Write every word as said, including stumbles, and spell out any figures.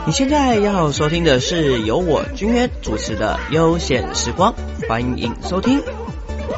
你现在要收听的是由我君渊主持的悠闲时光，欢迎收听。